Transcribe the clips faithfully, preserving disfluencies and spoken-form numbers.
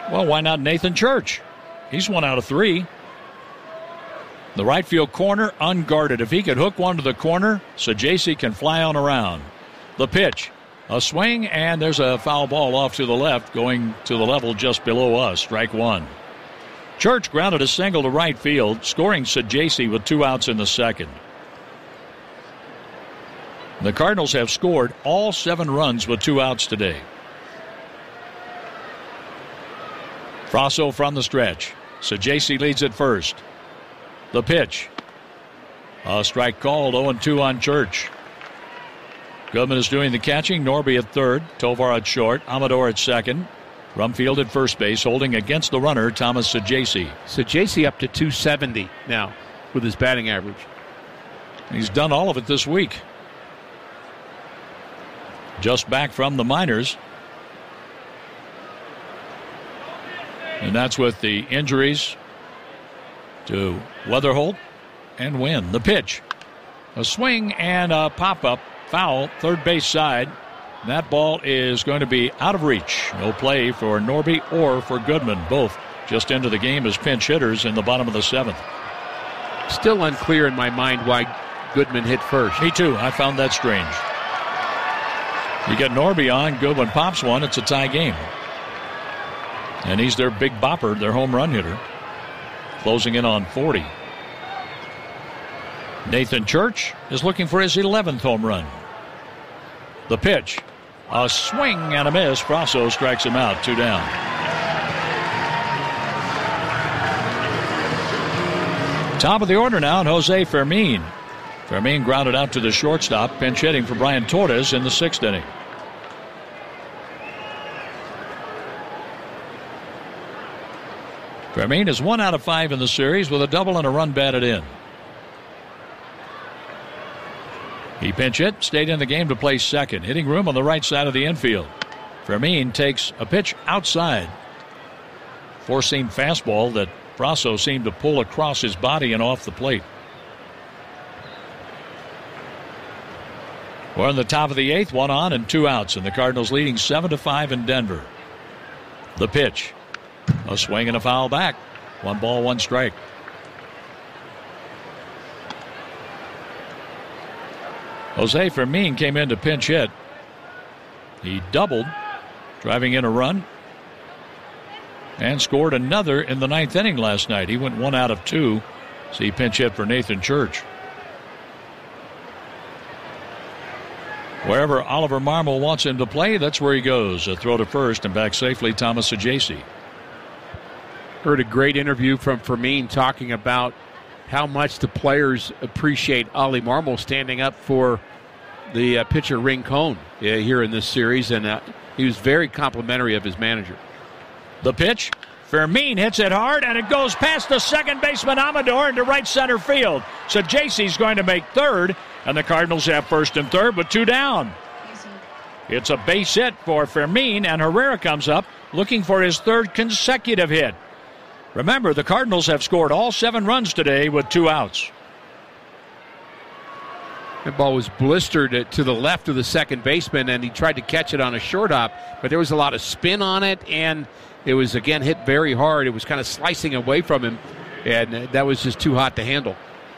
Well, why not Nathan Church? He's one out of three. The right field corner, unguarded. If he could hook one to the corner, Sajaci can fly on around. The pitch, a swing, and there's a foul ball off to the left, going to the level just below us. Strike one. Church grounded a single to right field, scoring Sajaci with two outs in the second. The Cardinals have scored all seven runs with two outs today. Frasso from the stretch. Sajaci leads at first. The pitch. A strike called, oh and two on Church. Goodman is doing the catching. Norby at third. Tovar at short. Amador at second. Rumfield at first base, holding against the runner, Thomas Sajaci. Sajaci up to two seventy now with his batting average. He's done all of it this week. Just back from the minors. And that's with the injuries to Weatherholt and Wynn. The pitch. A swing and a pop-up. Foul, third base side. That ball is going to be out of reach. No play for Norby or for Goodman. Both just into the game as pinch hitters in the bottom of the seventh. Still unclear in my mind why Goodman hit first. Me too. I found that strange. You get Norby on, Goodman pops one. It's a tie game. And he's their big bopper, their home run hitter. Closing in on forty. Nathan Church is looking for his eleventh home run. The pitch. A swing and a miss. Frasso strikes him out. Two down. Top of the order now, and Jose Fermin. Fermin grounded out to the shortstop. Pinch hitting for Brian Torres in the sixth inning. Fermin is one out of five in the series with a double and a run batted in. He pinch hit, stayed in the game to play second. Hitting room on the right side of the infield. Fermin takes a pitch outside. Four-seam fastball that Frasso seemed to pull across his body and off the plate. We're in the top of the eighth, one on and two outs, and the Cardinals leading seven to five in Denver. The pitch. A swing and a foul back. One ball, one strike. Jose Fermin came in to pinch hit. He doubled, driving in a run, and scored another in the ninth inning last night. He went one out of two, so he pinch hit for Nathan Church. Wherever Oliver Marmol wants him to play, that's where he goes. A throw to first and back safely, Thomas Sajaci. Heard a great interview from Fermin talking about how much the players appreciate Ollie Marmol standing up for the uh, pitcher Rincon uh, here in this series, and uh, he was very complimentary of his manager. The pitch. Fermin hits it hard, and it goes past the second baseman Amador into right center field. Sajaci's going to make third, and the Cardinals have first and third with two down. It's a base hit for Fermin, and Herrera comes up looking for his third consecutive hit. Remember, the Cardinals have scored all seven runs today with two outs. That ball was blistered to the left of the second baseman, and he tried to catch it on a short hop, but there was a lot of spin on it, and it was, again, hit very hard. It was kind of slicing away from him, and that was just too hot to handle.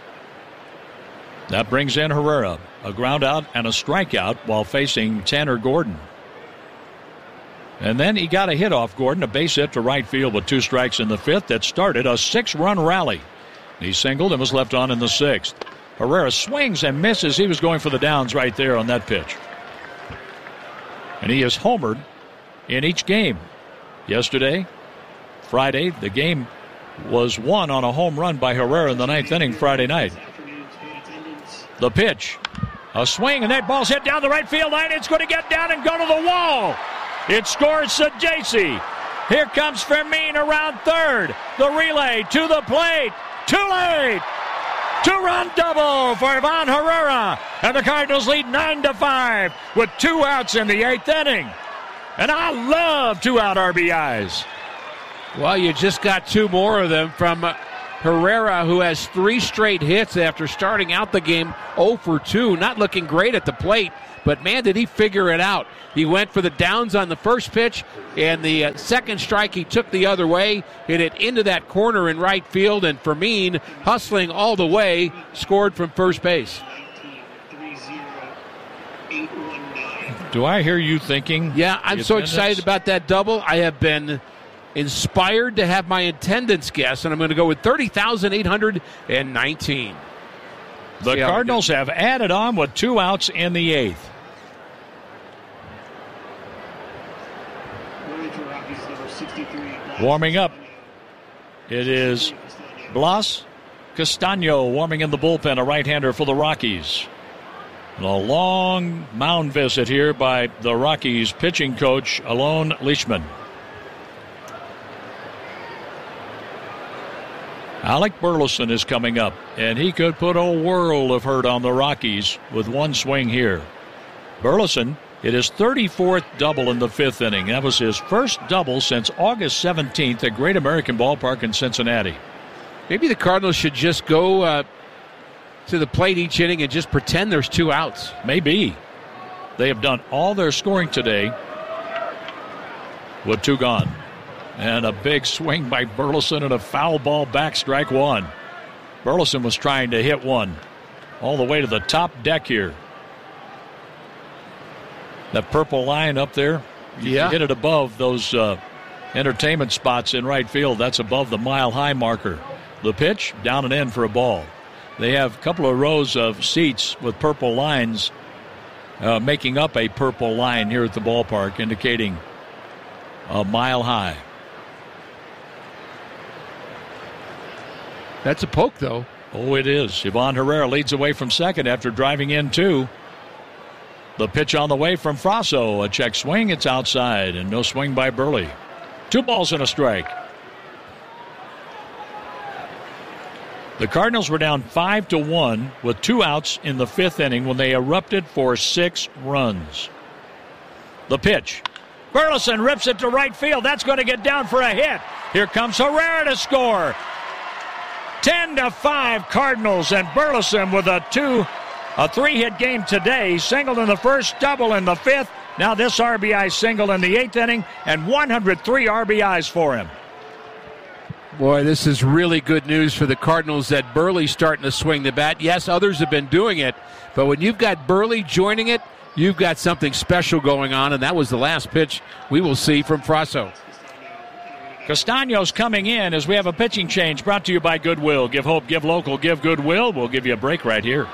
That brings in Herrera, a ground out and a strikeout while facing Tanner Gordon. And then he got a hit off Gordon, a base hit to right field with two strikes in the fifth that started a six-run rally. He singled and was left on in the sixth. Herrera swings and misses. He was going for the downs right there on that pitch. And he is homered in each game. Yesterday, Friday, the game was won on a home run by Herrera in the ninth inning Friday night. The pitch. A swing, and that ball's hit down the right field line. It's going to get down and go to the wall. It scores Sajaci. Here comes Fermin around third. The relay to the plate. Too late. Two-run double for Ivan Herrera. And the Cardinals lead nine to five with two outs in the eighth inning. And I love two-out R B Is. Well, you just got two more of them from Herrera, who has three straight hits after starting out the game oh for two, not looking great at the plate, but man, did he figure it out. He went for the downs on the first pitch, and the uh, second strike he took the other way, hit it into that corner in right field, and Fermin, hustling all the way, scored from first base. Do I hear you thinking? Yeah, I'm so excited about that double. I have been inspired to have my attendance guess, and I'm going to go with thirty thousand eight hundred nineteen. The Cardinals have added on with two outs in the eighth. Warming up, it is Blas Castano warming in the bullpen, a right-hander for the Rockies. And a long mound visit here by the Rockies pitching coach, Alon Leishman. Alec Burleson is coming up, and he could put a world of hurt on the Rockies with one swing here. Burleson hit his thirty-fourth double in the fifth inning. That was his first double since August seventeenth at Great American Ballpark in Cincinnati. Maybe the Cardinals should just go uh, to the plate each inning and just pretend there's two outs. Maybe. They have done all their scoring today with two gone. And a big swing by Burleson and a foul ball back, strike one. Burleson was trying to hit one all the way to the top deck here. That purple line up there, you yeah. hit it above those uh, entertainment spots in right field. That's above the mile-high marker. The pitch, down and in for a ball. They have a couple of rows of seats with purple lines uh, making up a purple line here at the ballpark, indicating a mile high. That's a poke, though. Oh, it is. Ivan Herrera leads away from second after driving in two. The pitch on the way from Frasso. A check swing. It's outside, and no swing by Burley. Two balls and a strike. The Cardinals were down five to one with two outs in the fifth inning when they erupted for six runs. The pitch. Burleson rips it to right field. That's going to get down for a hit. Here comes Herrera to score. ten to five Cardinals, and Burleson with a two, a three-hit game today. Singled in the first, double in the fifth. Now this R B I single in the eighth inning, and one hundred three R B Is for him. Boy, this is really good news for the Cardinals that Burley's starting to swing the bat. Yes, others have been doing it, but when you've got Burley joining it, you've got something special going on, and that was the last pitch we will see from Frasso. Castano's coming in as we have a pitching change brought to you by Goodwill. Give hope, give local, give Goodwill. We'll give you a break right here.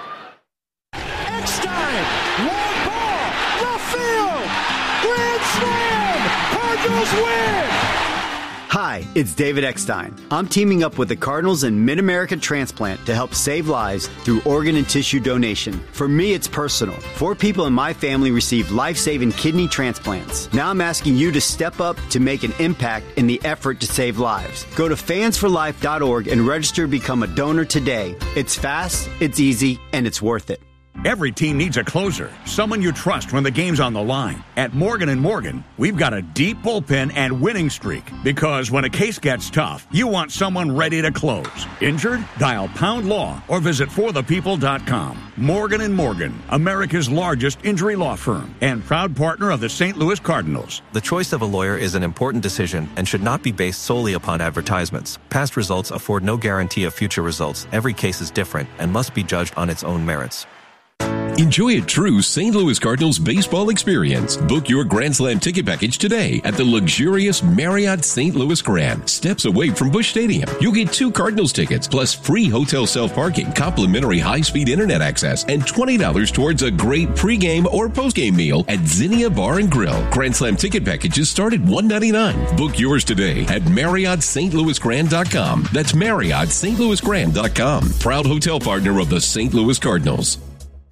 Eckstein, long ball, left field, grand slam, Cardinals win. Hi, it's David Eckstein. I'm teaming up with the Cardinals and Mid-America Transplant to help save lives through organ and tissue donation. For me, it's personal. Four people in my family received life-saving kidney transplants. Now I'm asking you to step up to make an impact in the effort to save lives. Go to fans for life dot org and register to become a donor today. It's fast, it's easy, and it's worth it. Every team needs a closer, someone you trust when the game's on the line. At Morgan and Morgan, we've got a deep bullpen and winning streak because when a case gets tough, you want someone ready to close. Injured? Dial Pound Law or visit for the people dot com. Morgan and Morgan, America's largest injury law firm and proud partner of the Saint Louis Cardinals. The choice of a lawyer is an important decision and should not be based solely upon advertisements. Past results afford no guarantee of future results. Every case is different and must be judged on its own merits. Enjoy a true Saint Louis Cardinals baseball experience. Book your Grand Slam ticket package today at the luxurious Marriott Saint Louis Grand, steps away from Busch Stadium. You'll get two Cardinals tickets plus free hotel self-parking, complimentary high-speed internet access, and twenty dollars towards a great pregame or postgame meal at Zinnia Bar and Grill. Grand Slam ticket packages start at one hundred ninety-nine dollars. Book yours today at Marriott Saint Louis Grand dot com. That's Marriott Saint Louis Grand dot com. Proud hotel partner of the Saint Louis Cardinals.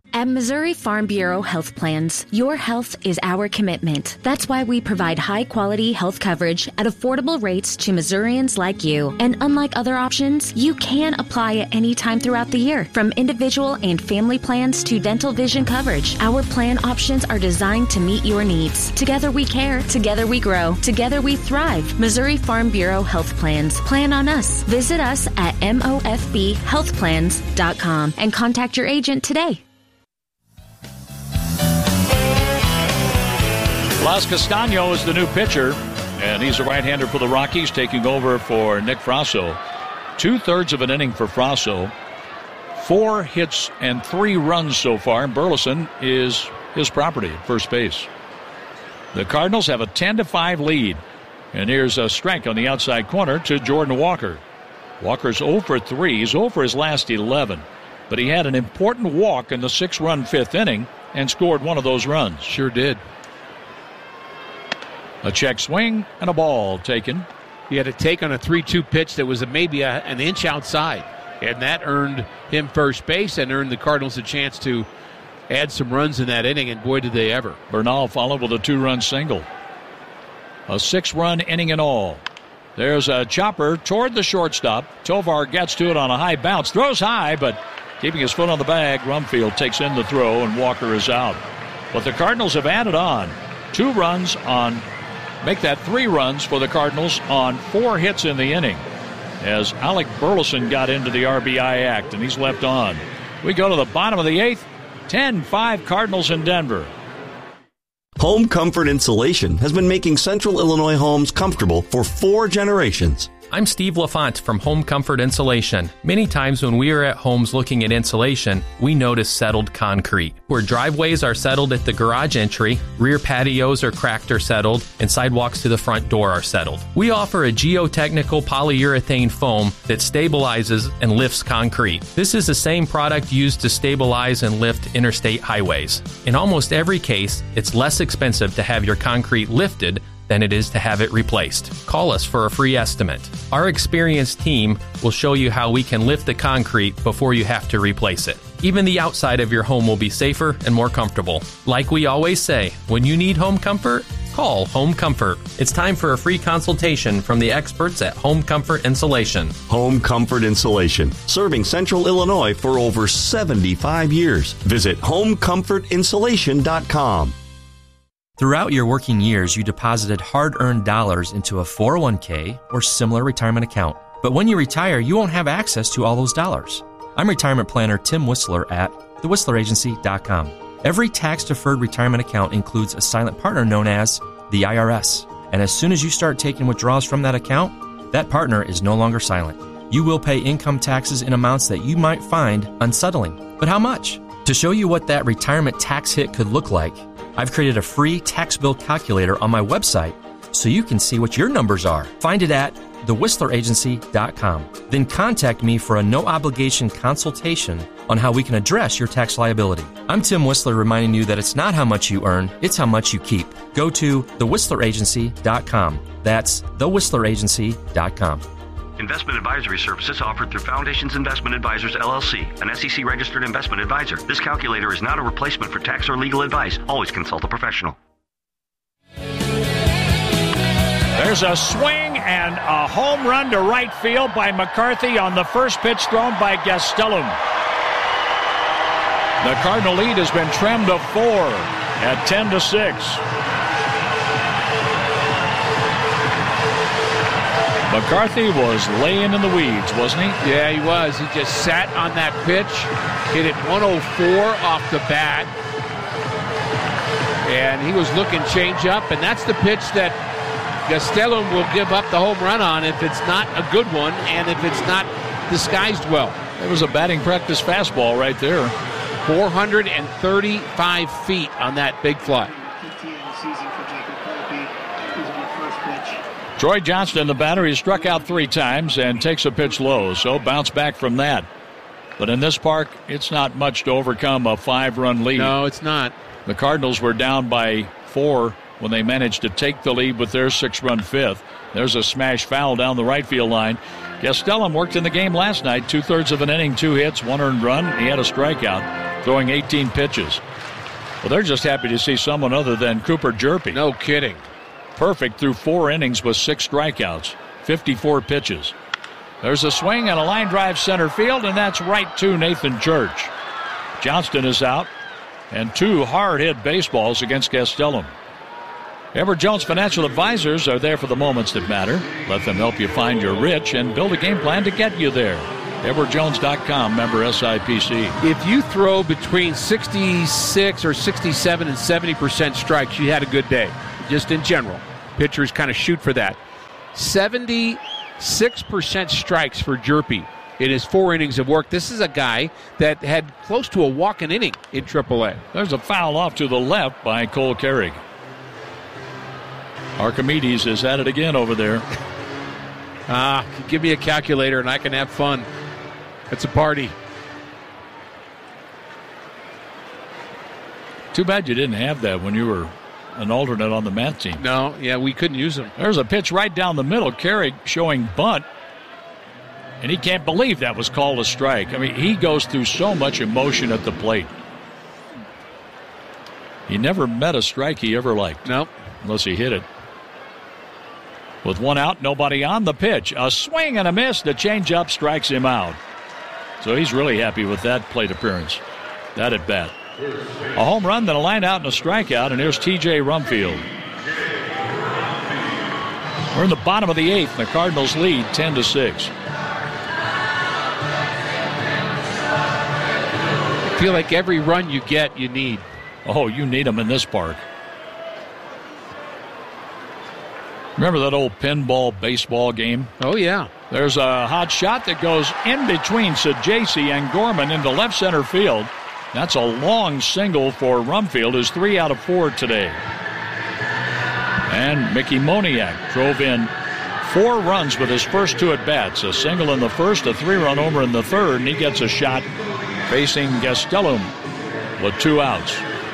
At Missouri Farm Bureau Health Plans, your health is our commitment. That's why we provide high-quality health coverage at affordable rates to Missourians like you. And unlike other options, you can apply at any time throughout the year. From individual and family plans to dental vision coverage, our plan options are designed to meet your needs. Together we care. Together we grow. Together we thrive. Missouri Farm Bureau Health Plans. Plan on us. Visit us at M O F B health plans dot com and contact your agent today. Blas Castaño is the new pitcher, and he's a right-hander for the Rockies, taking over for Nick Frasso. Two-thirds of an inning for Frasso. Four hits and three runs so far, and Burleson is his property at first base. The Cardinals have a ten to five lead, and here's a strike on the outside corner to Jordan Walker. Walker's oh for three. He's oh for his last eleven, but he had an important walk in the six-run fifth inning and scored one of those runs. Sure did. A check swing and a ball taken. He had a take on a three two pitch that was a, maybe a, an inch outside, and that earned him first base and earned the Cardinals a chance to add some runs in that inning, and boy, did they ever. Bernal followed with a two-run single. A six-run inning in all. There's a chopper toward the shortstop. Tovar gets to it on a high bounce. Throws high, but keeping his foot on the bag, Rumfield takes in the throw, and Walker is out. But the Cardinals have added on two runs on... Make that three runs for the Cardinals on four hits in the inning, as Alec Burleson got into the R B I act, and he's left on. We go to the bottom of the eighth. ten five Cardinals in Denver. Home Comfort Insulation has been making Central Illinois homes comfortable for four generations. I'm Steve LaFont from Home Comfort Insulation. Many times when we are at homes looking at insulation, we notice settled concrete. Where driveways are settled at the garage entry, rear patios are cracked or settled, and sidewalks to the front door are settled. We offer a geotechnical polyurethane foam that stabilizes and lifts concrete. This is the same product used to stabilize and lift interstate highways. In almost every case, it's less expensive to have your concrete lifted than it is to have it replaced. Call us for a free estimate. Our experienced team will show you how we can lift the concrete before you have to replace it. Even the outside of your home will be safer and more comfortable. Like we always say, when you need home comfort, call Home Comfort. It's time for a free consultation from the experts at Home Comfort Insulation. Home Comfort Insulation, serving Central Illinois for over seventy-five years. Visit home comfort insulation dot com. Throughout your working years, you deposited hard-earned dollars into a four oh one k or similar retirement account. But when you retire, you won't have access to all those dollars. I'm retirement planner Tim Whistler at the whistler agency dot com. Every tax-deferred retirement account includes a silent partner known as the I R S. And as soon as you start taking withdrawals from that account, that partner is no longer silent. You will pay income taxes in amounts that you might find unsettling. But how much? To show you what that retirement tax hit could look like, I've created a free tax bill calculator on my website so you can see what your numbers are. Find it at the whistler agency dot com. Then contact me for a no-obligation consultation on how we can address your tax liability. I'm Tim Whistler reminding you that it's not how much you earn, it's how much you keep. Go to the whistler agency dot com. That's the whistler agency dot com. Investment advisory services offered through Foundations Investment Advisors, L L C, an S E C-registered investment advisor. This calculator is not a replacement for tax or legal advice. Always consult a professional. There's a swing and a home run to right field by McCarthy on the first pitch thrown by Gastelum. The Cardinal lead has been trimmed to four at ten to six. McCarthy was laying in the weeds, wasn't he? Yeah, he was. He just sat on that pitch, hit it one oh four off the bat, and he was looking change up, and that's the pitch that Gastelum will give up the home run on if it's not a good one and if it's not disguised well. It was a batting practice fastball right there. four hundred thirty-five feet on that big fly. Troy Johnston, the batter, he struck out three times and takes a pitch low, so bounce back from that. But in this park, it's not much to overcome a five-run lead. No, it's not. The Cardinals were down by four when they managed to take the lead with their six-run fifth. There's a smash foul down the right field line. Gastelum worked in the game last night, two-thirds of an inning, two hits, one earned run. He had a strikeout. throwing eighteen pitches. Well, they're just happy to see someone other than Cooper Jerpy. No kidding. Perfect through four innings with six strikeouts, fifty-four pitches. There's a swing and a line drive center field, and that's right to Nathan Church. Johnston is out, and two hard-hit baseballs against Castellum. Edward Jones Financial Advisors are there for the moments that matter. Let them help you find your rich and build a game plan to get you there. Edward Jones dot com, member S I P C. If you throw between sixty-six or sixty-seven and seventy percent strikes, you had a good day, just in general. Pitchers kind of shoot for that. seventy-six percent strikes for Jerpy in his four innings of work. This is a guy that had close to a walk an inning in triple A. There's a foul off to the left by Cole Carrig. Archimedes is at it again over there. Ah, give me a calculator and I can have fun. It's a party. Too bad you didn't have that when you were an alternate on the Matt team. No, yeah, we couldn't use him. There's a pitch right down the middle. Carrig showing bunt. And he can't believe that was called a strike. I mean, he goes through so much emotion at the plate. He never met a strike he ever liked. Nope. Unless he hit it. With one out, nobody on the pitch. A swing and a miss. The changeup strikes him out. So he's really happy with that plate appearance. That at bat. A home run, then a line out and a strikeout, and here's T J Rumfield. We're in the bottom of the eighth. The Cardinals lead ten to six. I feel like every run you get, you need. Oh, you need them in this park. Remember that old pinball baseball game? Oh, yeah. There's a hot shot that goes in between Sajaci and Gorman into left center field. That's a long single for Rumfield, who's three out of four today. And Mickey Moniak drove in four runs with his first two at-bats. A single in the first, a three-run homer in the third, and he gets a shot facing Gastelum with two outs.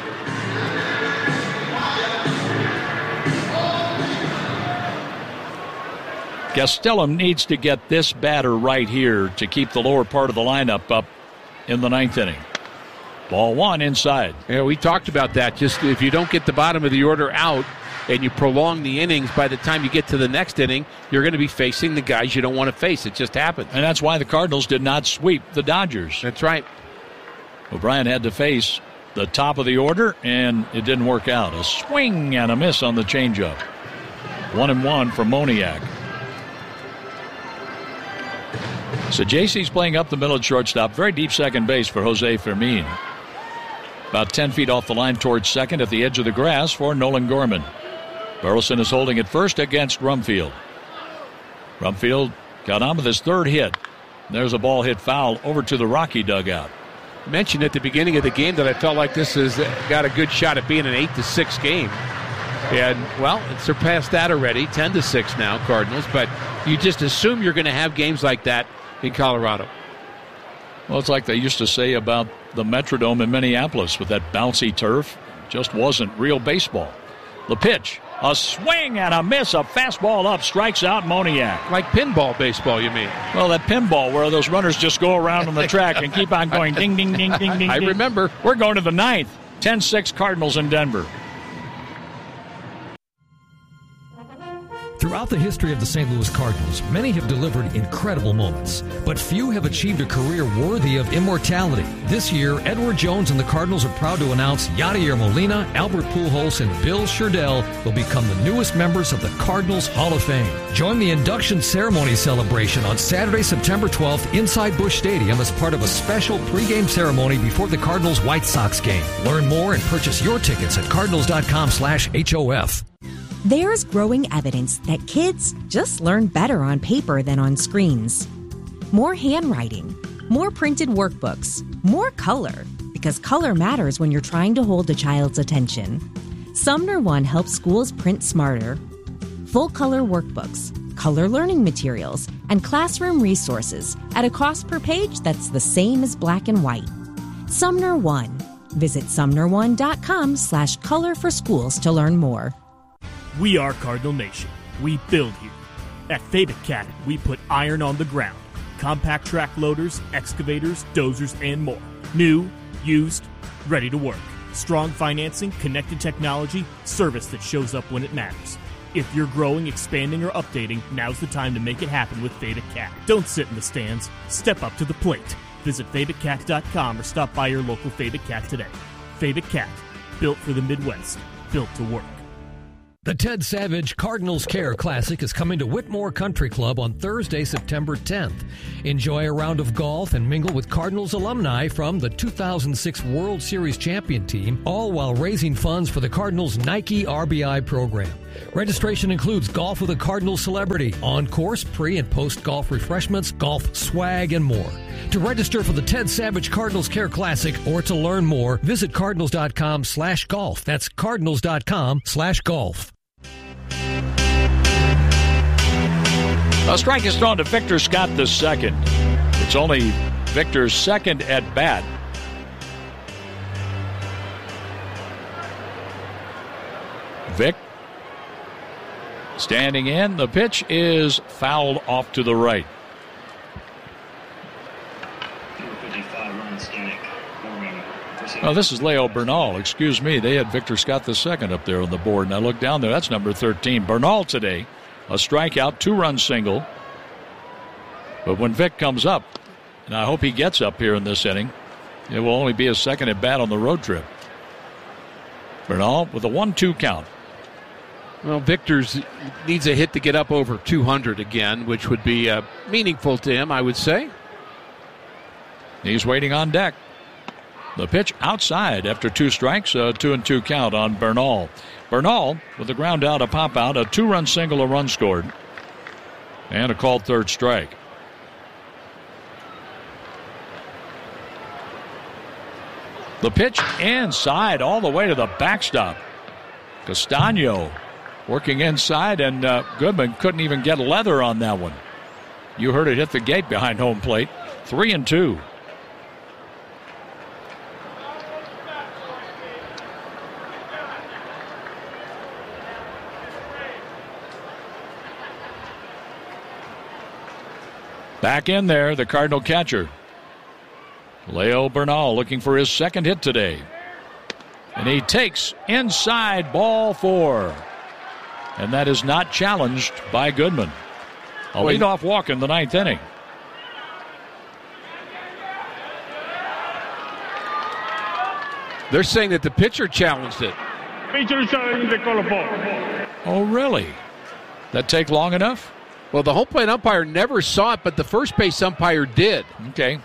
Gastelum needs to get this batter right here to keep the lower part of the lineup up in the ninth inning. Ball one inside. Yeah, we talked about that. Just if you don't get the bottom of the order out and you prolong the innings, by the time you get to the next inning, you're going to be facing the guys you don't want to face. It just happens. And that's why the Cardinals did not sweep the Dodgers. That's right. O'Brien had to face the top of the order, and it didn't work out. A swing and a miss on the changeup. One and one for Moniak. So J C's playing up the middle at shortstop. Very deep second base for Jose Fermin. About ten feet off the line towards second at the edge of the grass for Nolan Gorman. Burleson is holding at first against Rumfield. Rumfield got on with his third hit. There's a ball hit foul over to the Rocky dugout. Mentioned at the beginning of the game that I felt like this has got a good shot at being an eight to six game. And, well, it surpassed that already, ten to six now, Cardinals. But you just assume you're going to have games like that in Colorado. Well, it's like they used to say about the Metrodome in Minneapolis with that bouncy turf. It just wasn't real baseball. The pitch, a swing and a miss, a fastball up, strikes out Moniak. Like pinball baseball, you mean? Well, that pinball where those runners just go around on the track and keep on going ding, ding, ding, ding, ding. I ding. remember. We're going to the ninth. ten six Cardinals in Denver. Throughout the history of the Saint Louis Cardinals, many have delivered incredible moments, but few have achieved a career worthy of immortality. This year, Edward Jones and the Cardinals are proud to announce Yadier Molina, Albert Pujols, and Bill Sherdell will become the newest members of the Cardinals Hall of Fame. Join the induction ceremony celebration on Saturday, September twelfth inside Busch Stadium as part of a special pregame ceremony before the Cardinals White Sox game. Learn more and purchase your tickets at cardinals.com slash HOF. There's growing evidence that kids just learn better on paper than on screens. More handwriting, more printed workbooks, more color, because color matters when you're trying to hold a child's attention. Sumner One helps schools print smarter. Full color workbooks, color learning materials, and classroom resources at a cost per page that's the same as black and white. Sumner One. Visit sumner one dot com slash color for schools to learn more. We are Cardinal Nation. We build here. At Fabic Cannon, we put iron on the ground. Compact track loaders, excavators, dozers, and more. New, used, ready to work. Strong financing, connected technology, service that shows up when it matters. If you're growing, expanding, or updating, now's the time to make it happen with Fabit Cat. Don't sit in the stands. Step up to the plate. Visit Fabit Cat dot com or stop by your local Fabit Cat today. Fabit Cat, built for the Midwest, built to work. The Ted Savage Cardinals Care Classic is coming to Whitmore Country Club on Thursday, September tenth. Enjoy a round of golf and mingle with Cardinals alumni from the two thousand six World Series champion team, all while raising funds for the Cardinals Nike R B I program. Registration includes golf with a Cardinals celebrity, on-course, pre- and post-golf refreshments, golf swag, and more. To register for the Ted Savage Cardinals Care Classic or to learn more, visit cardinals.com slash golf. That's cardinals.com slash golf. A strike is thrown to Victor Scott the second. It's only Victor's second at bat. Vic standing in. The pitch is fouled off to the right. Oh, this is Leo Bernal. Excuse me. They had Victor Scott the second up there on the board. And I look down there. That's number thirteen. Bernal today. A strikeout, two-run single. But when Vic comes up, and I hope he gets up here in this inning, it will only be his second at bat on the road trip. Bernal with a one two count. Well, Victor's needs a hit to get up over two hundred again, which would be uh, meaningful to him, I would say. He's waiting on deck. The pitch outside after two strikes, a two and two count on Bernal. Bernal with the ground out, a pop out, a two-run single, a run scored, and a called third strike. The pitch inside all the way to the backstop. Castano working inside, and uh, Goodman couldn't even get leather on that one. You heard it hit the gate behind home plate. Three and two. Back in there, the Cardinal catcher. Leo Bernal looking for his second hit today. And he takes inside, ball four. And that is not challenged by Goodman. A Wait. leadoff walk in the ninth inning. They're saying that the pitcher challenged it. Pitcher challenged the call of ball. Oh, really? That take long enough? Well, the home plate umpire never saw it, but the first base umpire did. Okay.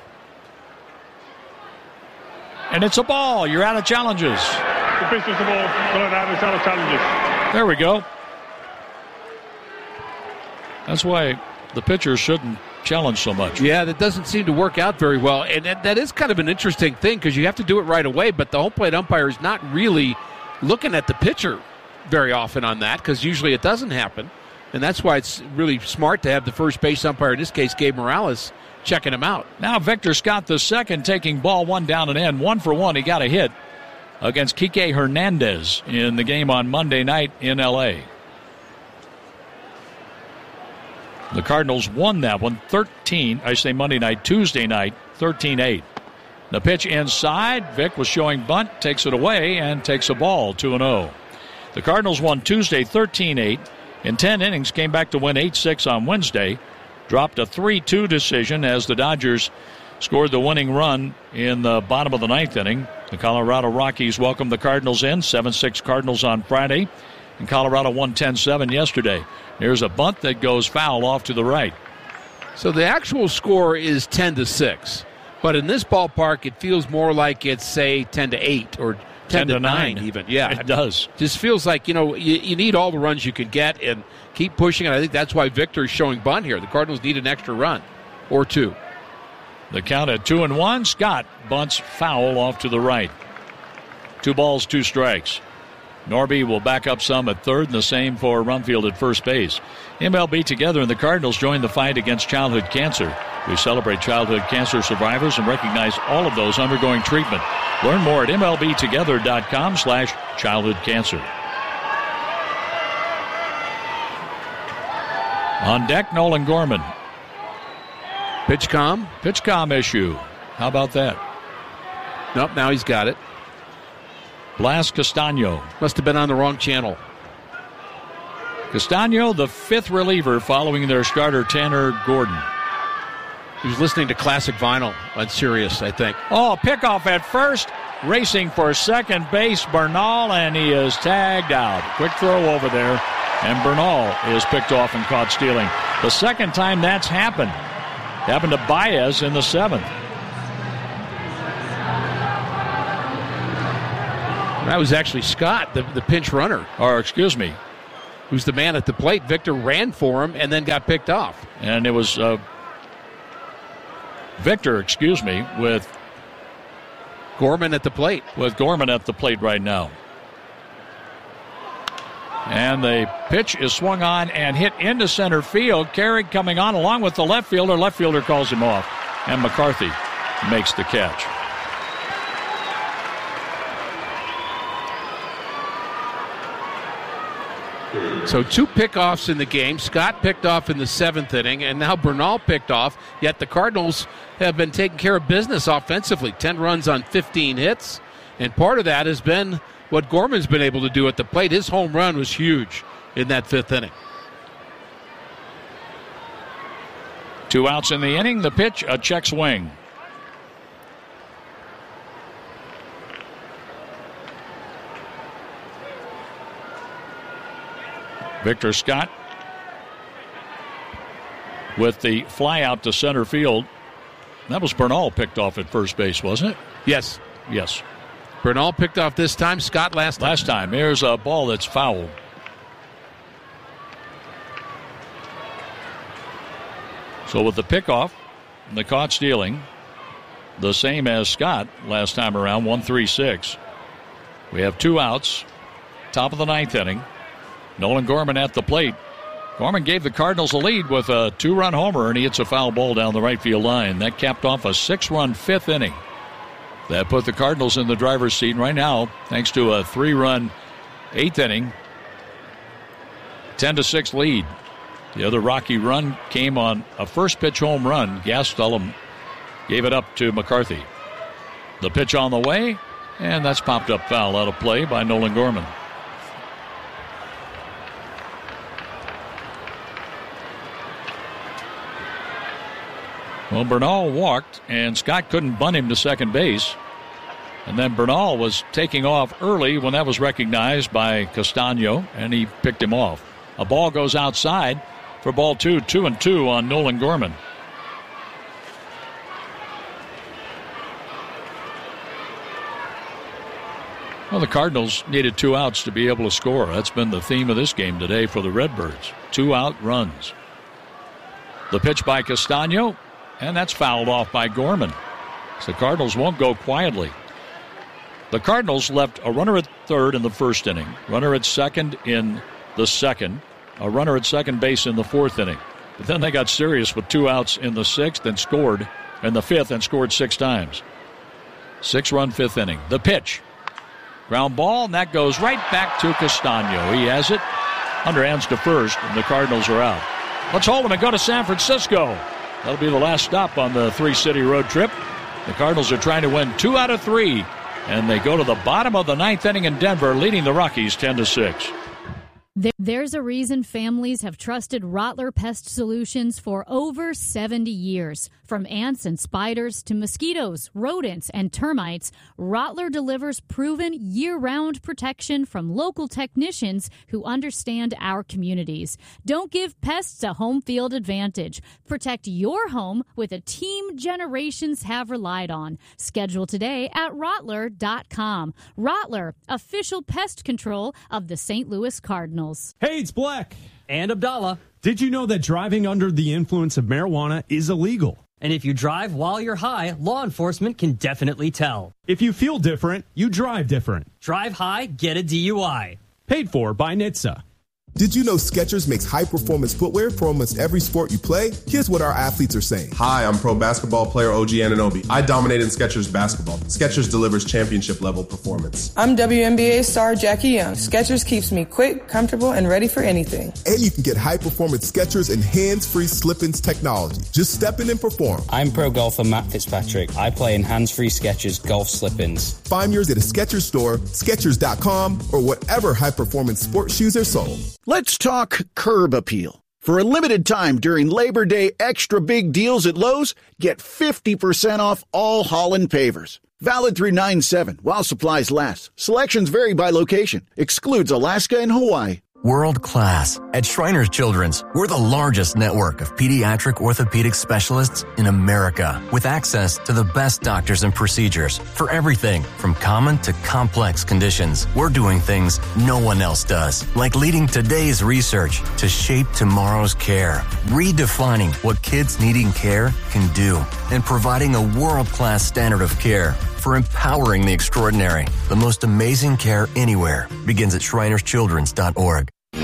And it's a ball. You're out of challenges. The pitch is the ball. Going out of challenges. There we go. That's why the pitchers shouldn't challenge so much. Yeah, that doesn't seem to work out very well. And that, that is kind of an interesting thing because you have to do it right away, but the home plate umpire is not really looking at the pitcher very often on that because usually it doesn't happen. And that's why it's really smart to have the first base umpire, in this case, Gabe Morales, checking him out. Now Victor Scott the second taking ball one down and in. One for one. He got a hit against Kike Hernandez in the game on Monday night in L A. The Cardinals won that one thirteen, I say Monday night, Tuesday night, thirteen eight. The pitch inside. Vic was showing bunt, takes it away, and takes a ball, two and oh. The Cardinals won Tuesday thirteen eight. In ten innings, came back to win eight six on Wednesday. Dropped a three two decision as the Dodgers scored the winning run in the bottom of the ninth inning. The Colorado Rockies welcomed the Cardinals in, seven six Cardinals on Friday. And Colorado won ten seven yesterday. There's a bunt that goes foul off to the right. So the actual score is ten to six. But in this ballpark, it feels more like it's, say, ten to eight or ten to nine even. Yeah, it does. Just feels like, you know, you, you need all the runs you can get and keep pushing. And I think that's why Victor is showing bunt here. The Cardinals need an extra run or two. The count at two and one. Scott bunts foul off to the right. Two balls, two strikes. Norby will back up some at third, and the same for Rumfield at first base. M L B Together and the Cardinals join the fight against childhood cancer. We celebrate childhood cancer survivors and recognize all of those undergoing treatment. Learn more at M L B together dot com slash childhood cancer. On deck, Nolan Gorman. Pitch com? Pitch com issue. How about that? Nope, now he's got it. Blas Castano. Must have been on the wrong channel. Castano, the fifth reliever following their starter Tanner Gordon. He was listening to classic vinyl on Sirius, I think. Oh, pickoff at first. Racing for second base, Bernal, and he is tagged out. Quick throw over there, and Bernal is picked off and caught stealing. The second time that's happened. Happened to Baez in the seventh. That was actually Scott, the, the pinch runner. Or, excuse me. Who's the man at the plate. Victor ran for him and then got picked off. And it was uh, Victor, excuse me, with Gorman at the plate. With Gorman at the plate right now. And the pitch is swung on and hit into center field. Carrick coming on along with the left fielder. Left fielder calls him off. And McCarthy makes the catch. So two pickoffs in the game. Scott picked off in the seventh inning, and now Bernal picked off. Yet the Cardinals have been taking care of business offensively. ten runs on fifteen hits. And part of that has been what Gorman's been able to do at the plate. His home run was huge in that fifth inning. Two outs in the inning. The pitch, a check swing. Victor Scott with the fly out to center field. That was Bernal picked off at first base, wasn't it? Yes. Yes. Bernal picked off this time. Scott last time. Last time. Here's a ball that's foul. So with the pickoff and the caught stealing, the same as Scott last time around, one three six. We have two outs. Top of the ninth inning. Nolan Gorman at the plate. Gorman gave the Cardinals a lead with a two-run homer, and he hits a foul ball down the right field line. That capped off a six-run fifth inning. That put the Cardinals in the driver's seat right now, thanks to a three-run eighth inning. ten to six lead. The other Rocky run came on a first-pitch home run. Gastelum gave it up to McCarthy. The pitch on the way, and that's popped up foul out of play by Nolan Gorman. Well, Bernal walked, and Scott couldn't bunt him to second base. And then Bernal was taking off early when that was recognized by Castano, and he picked him off. A ball goes outside for ball two, two and two on Nolan Gorman. Well, the Cardinals needed two outs to be able to score. That's been the theme of this game today for the Redbirds. Two out runs. The pitch by Castano. And that's fouled off by Gorman. So the Cardinals won't go quietly. The Cardinals left a runner at third in the first inning, runner at second in the second, a runner at second base in the fourth inning. But then they got serious with two outs in the sixth and scored in the fifth and scored six times. Six-run fifth inning. The pitch. Ground ball, and that goes right back to Castano. He has it. Underhands to first, and the Cardinals are out. Let's hold them and go to San Francisco. That'll be the last stop on the three-city road trip. The Cardinals are trying to win two out of three, and they go to the bottom of the ninth inning in Denver, leading the Rockies ten to six. There's a reason families have trusted Rottler Pest Solutions for over seventy years. From ants and spiders to mosquitoes, rodents, and termites, Rottler delivers proven year-round protection from local technicians who understand our communities. Don't give pests a home field advantage. Protect your home with a team generations have relied on. Schedule today at Rottler dot com. Rottler, official pest control of the Saint Louis Cardinals. Hey, it's Black. And Abdallah. Did you know that driving under the influence of marijuana is illegal? And if you drive while you're high, law enforcement can definitely tell. If you feel different, you drive different. Drive high, get a D U I. Paid for by N H T S A. Did you know Skechers makes high-performance footwear for almost every sport you play? Here's what our athletes are saying. Hi, I'm pro basketball player O G Anunoby. I dominate in Skechers basketball. Skechers delivers championship-level performance. I'm W N B A star Jackie Young. Skechers keeps me quick, comfortable, and ready for anything. And you can get high-performance Skechers and hands-free slip-ins technology. Just step in and perform. I'm pro golfer Matt Fitzpatrick. I play in hands-free Skechers golf slip-ins. Find yours at a Skechers store, Skechers dot com, or whatever high-performance sports shoes are sold. Let's talk curb appeal. For a limited time during Labor Day extra big deals at Lowe's, get fifty percent off all Holland pavers. Valid through nine seven while supplies last. Selections vary by location. Excludes Alaska and Hawaii. World class. At Shriners Children's, we're the largest network of pediatric orthopedic specialists in America, with access to the best doctors and procedures for everything from common to complex conditions. We're doing things no one else does, like leading today's research to shape tomorrow's care, redefining what kids needing care can do, and providing a world-class standard of care for empowering the extraordinary. The most amazing care anywhere begins at Shriners Children's dot org.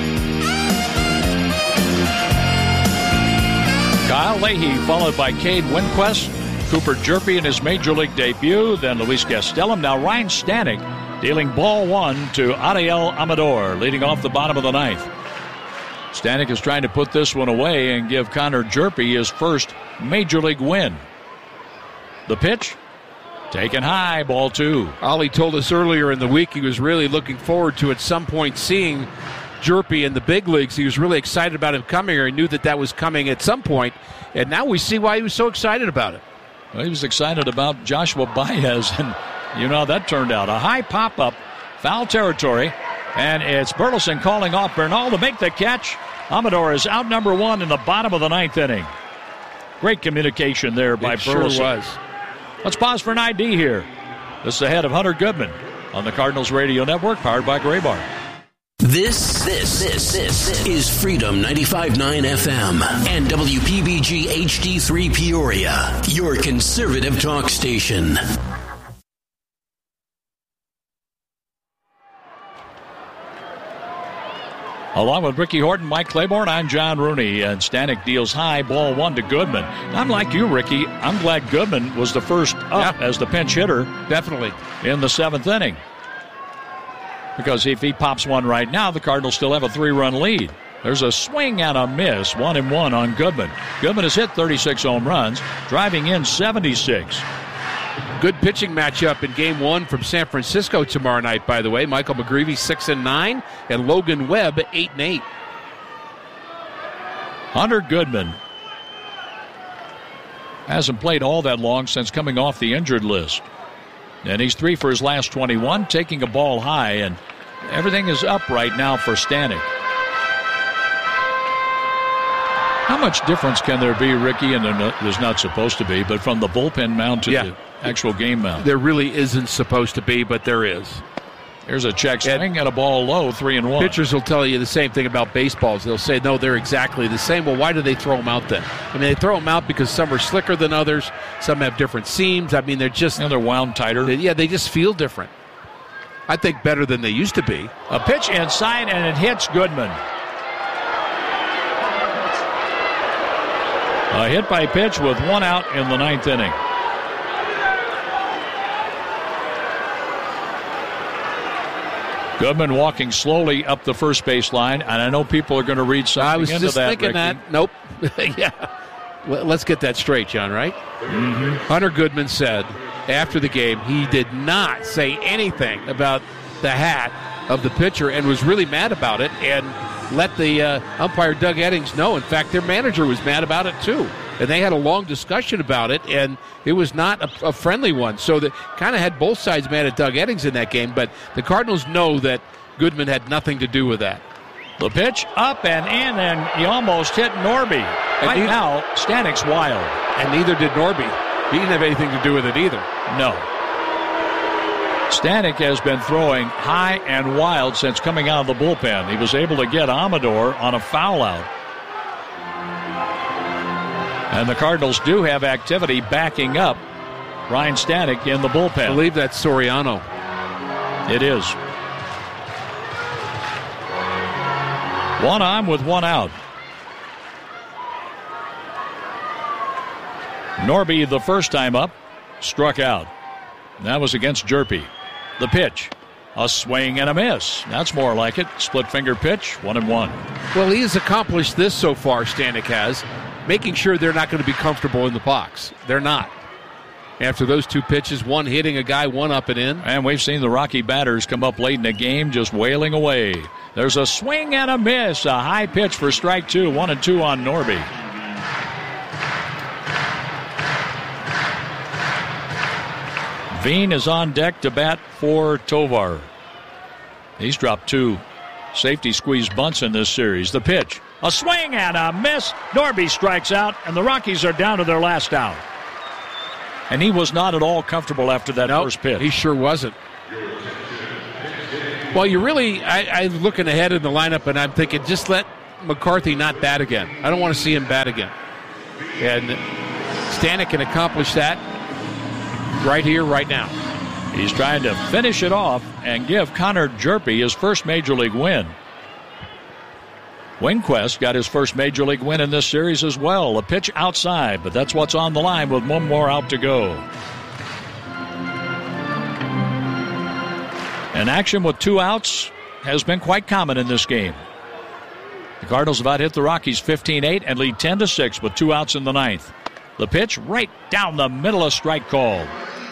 Kyle Leahy, followed by Cade Winquist, Cooper Jerpy in his Major League debut, then Luis Gastelum. Now Ryan Stanek dealing ball one to Ariel Amador, leading off the bottom of the ninth. Stanek is trying to put this one away and give Connor Jerpy his first Major League win. The pitch, taken high, ball two. Ollie told us earlier in the week he was really looking forward to at some point seeing Jerpy in the big leagues. He was really excited about him coming here. He knew that that was coming at some point, and now we see why he was so excited about it. Well, he was excited about Joshua Baez, and you know how that turned out. A high pop-up, foul territory, and it's Burleson calling off Bernal to make the catch. Amador is out number one in the bottom of the ninth inning. Great communication there by it Burleson. Sure was. Let's pause for an I D here. This is ahead of Hunter Goodman on the Cardinals Radio Network, powered by Graybar. This, this, this, this is Freedom ninety-five point nine F M and W P B G H D three Peoria, your conservative talk station. Along with Ricky Horton, Mike Claiborne, I'm John Rooney, and Stanek deals high, ball one to Goodman. I'm like you, Ricky. I'm glad Goodman was the first up yeah. as the pinch hitter. Definitely. In the seventh inning. Because if he pops one right now, the Cardinals still have a three-run lead. There's a swing and a miss, one and one on Goodman. Goodman has hit thirty-six home runs, driving in seventy-six. Good pitching matchup in game one from San Francisco tomorrow night, by the way. Michael McGreevy, six and nine, and Logan Webb, eight and eight. Hunter Goodman hasn't played all that long since coming off the injured list. And he's three for his last twenty-one, taking a ball high, and everything is up right now for Stanek. How much difference can there be, Ricky, and there's not supposed to be, but from the bullpen mound to yeah. the actual game mound? There really isn't supposed to be, but there is. There's a check swing and, and a ball low, three and one. Pitchers will tell you the same thing about baseballs. They'll say, no, they're exactly the same. Well, why do they throw them out then? I mean, they throw them out because some are slicker than others. Some have different seams. I mean, they're just... And they're wound tighter. They, yeah, they just feel different. I think better than they used to be. A pitch inside, and it hits Goodman. A hit by pitch with one out in the ninth inning. Goodman walking slowly up the first base line, and I know people are going to read something I was into just that, thinking Ricky. that. Nope. yeah. Well, let's get that straight, John, right? Mm-hmm. Hunter Goodman said after the game he did not say anything about the hat of the pitcher and was really mad about it and let the uh, umpire Doug Eddings know. In fact, their manager was mad about it too. And they had a long discussion about it, and it was not a, a friendly one. So they kind of had both sides mad at Doug Eddings in that game, but the Cardinals know that Goodman had nothing to do with that. The pitch up and in, and he almost hit Norby. And right he, now, Stanek's wild. And neither did Norby. He didn't have anything to do with it either. No. Stanek has been throwing high and wild since coming out of the bullpen. He was able to get Amador on a foul out. And the Cardinals do have activity backing up Ryan Stanek in the bullpen. I believe that's Soriano. It is. One on with one out. Norby, the first time up, struck out. That was against Jerpy. The pitch. A swing and a miss. That's more like it. Split finger pitch, one and one. Well, he has accomplished this so far, Stanek has, making sure they're not going to be comfortable in the box. They're not. After those two pitches, one hitting a guy, one up and in. And we've seen the Rocky batters come up late in the game just wailing away. There's a swing and a miss. A high pitch for strike two. One and two on Norby. Veen is on deck to bat for Tovar. He's dropped two safety squeeze bunts in this series. The pitch. A swing and a miss. Norby strikes out, and the Rockies are down to their last out. And he was not at all comfortable after that nope, first pitch. He sure wasn't. Well, you really, I, I'm looking ahead in the lineup, and I'm thinking, just let McCarthy not bat again. I don't want to see him bat again. And Stanek can accomplish that right here, right now. He's trying to finish it off and give Connor Jerpy his first Major League win. Winquist got his first Major League win in this series as well. A pitch outside, but that's what's on the line with one more out to go. An action with two outs has been quite common in this game. The Cardinals have out-hit the Rockies fifteen eight and lead ten to six with two outs in the ninth. The pitch right down the middle, of strike called.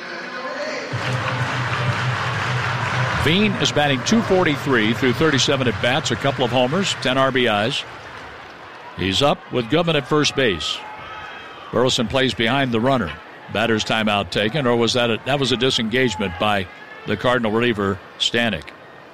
Veen is batting two forty-three through thirty-seven at-bats, a couple of homers, ten R B Is. He's up with Goodman at first base. Burleson plays behind the runner. Batter's timeout taken, or was that a, that was a disengagement by the Cardinal reliever, Stanek.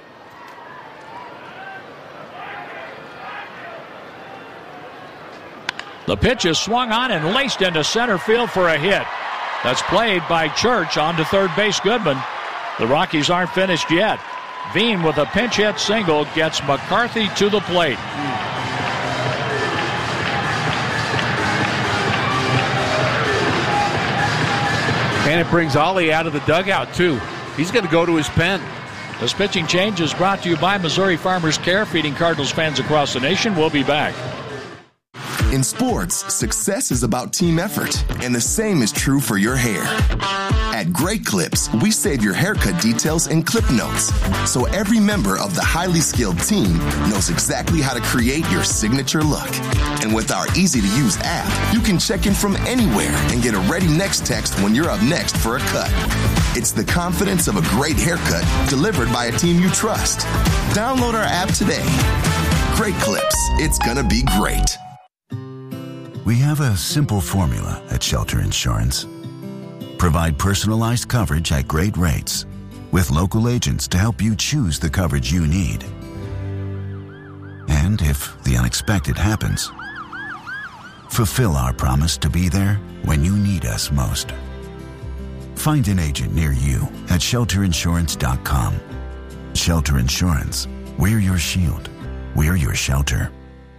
The pitch is swung on and laced into center field for a hit. That's played by Church on to third base, Goodman. The Rockies aren't finished yet. Veen with a pinch hit single gets McCarthy to the plate. And it brings Ollie out of the dugout, too. He's going to go to his pen. This pitching change is brought to you by Missouri Farmers Care, feeding Cardinals fans across the nation. We'll be back. In sports, success is about team effort, and the same is true for your hair. At Great Clips, we save your haircut details in clip notes, so every member of the highly skilled team knows exactly how to create your signature look. And with our easy-to-use app, you can check in from anywhere and get a ready next text when you're up next for a cut. It's the confidence of a great haircut delivered by a team you trust. Download our app today. Great Clips. It's gonna be great. We have a simple formula at Shelter Insurance. Provide personalized coverage at great rates with local agents to help you choose the coverage you need. And if the unexpected happens, fulfill our promise to be there when you need us most. Find an agent near you at shelter insurance dot com. Shelter Insurance. We're your shield. We're your shelter.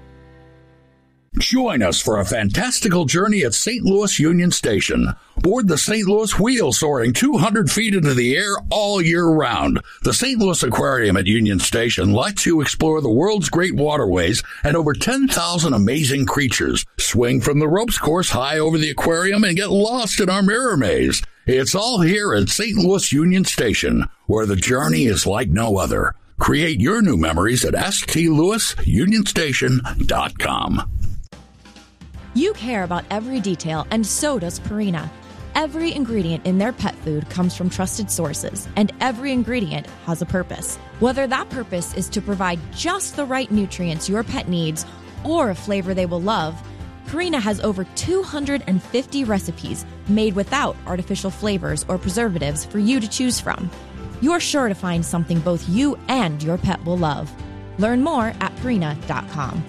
Join us for a fantastical journey at Saint Louis Union Station. Board the Saint Louis Wheel, soaring two hundred feet into the air all year round. The Saint Louis Aquarium at Union Station lets you explore the world's great waterways and over ten thousand amazing creatures. Swing from the ropes course high over the aquarium and get lost in our mirror maze. It's all here at Saint Louis Union Station, where the journey is like no other. Create your new memories at s t louis union station dot com. You care about every detail, and so does Purina. Every ingredient in their pet food comes from trusted sources, and every ingredient has a purpose. Whether that purpose is to provide just the right nutrients your pet needs or a flavor they will love, Purina has over two hundred fifty recipes made without artificial flavors or preservatives for you to choose from. You're sure to find something both you and your pet will love. Learn more at purina dot com.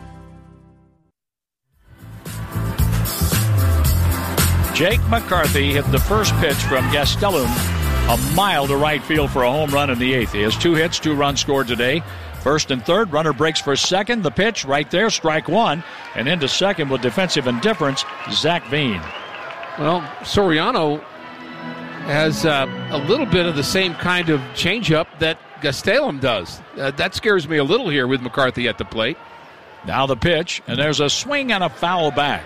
Jake McCarthy hit the first pitch from Gastelum a mile to right field for a home run in the eighth. He has two hits, two runs scored today. First and third, runner breaks for second. The pitch right there, strike one. And into second with defensive indifference, Zach Veen. Well, Soriano has uh, a little bit of the same kind of changeup that Gastelum does. Uh, that scares me a little here with McCarthy at the plate. Now the pitch, and there's a swing and a foul back.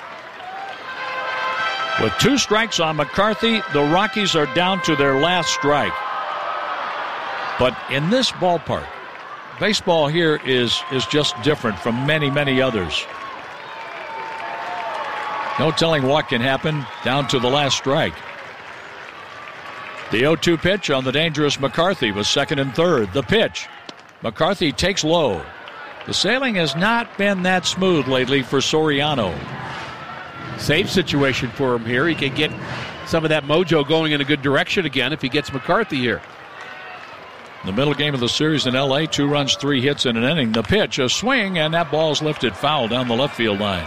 With two strikes on McCarthy, the Rockies are down to their last strike. But in this ballpark, baseball here is, is just different from many, many others. No telling what can happen down to the last strike. The oh two pitch on the dangerous McCarthy was second and third. The pitch. McCarthy takes low. The sailing has not been that smooth lately for Soriano. Safe situation for him here. He can get some of that mojo going in a good direction again if he gets McCarthy here. The middle game of the series in L A, two runs, three hits in an inning. The pitch, a swing, and that ball's lifted foul down the left field line.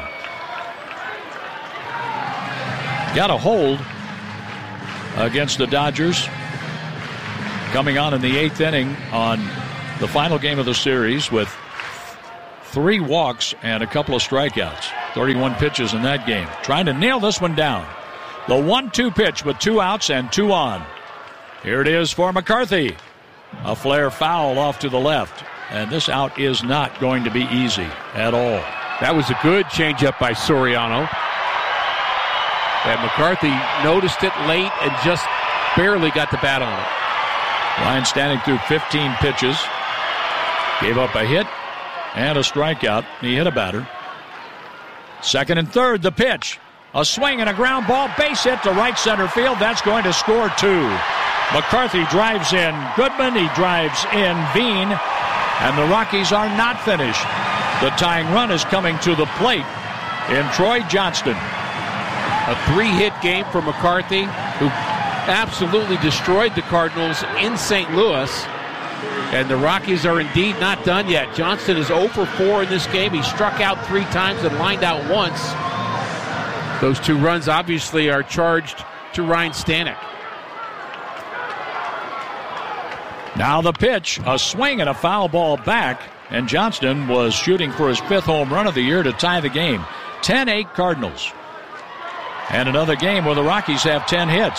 Got a hold against the Dodgers. Coming on in the eighth inning on the final game of the series with three walks and a couple of strikeouts. thirty-one pitches in that game. Trying to nail this one down. The one two pitch with two outs and two on. Here it is for McCarthy. A flare foul off to the left. And this out is not going to be easy at all. That was a good changeup by Soriano. And McCarthy noticed it late and just barely got the bat on it. Ryan Standing threw fifteen pitches. Gave up a hit and a strikeout. He hit a batter. Second and third, the pitch. A swing and a ground ball, base hit to right center field. That's going to score two. McCarthy drives in Goodman. He drives in Veen. And the Rockies are not finished. The tying run is coming to the plate in Troy Johnston. A three-hit game for McCarthy, who absolutely destroyed the Cardinals in Saint Louis. And the Rockies are indeed not done yet. Johnston is oh for four in this game. He struck out three times and lined out once. Those two runs obviously are charged to Ryan Stanek. Now the pitch, a swing and a foul ball back. And Johnston was shooting for his fifth home run of the year to tie the game. ten eight Cardinals. And another game where the Rockies have ten hits.